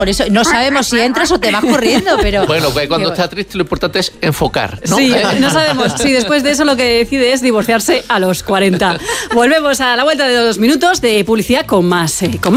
Por eso no sabemos si entras o te vas corriendo, pero... Bueno, cuando está triste lo importante es enfocar, ¿no? Sí, no sabemos si después de eso lo que decide es divorciarse a los 40. Volvemos a la vuelta de 2 minutos de publicidad con más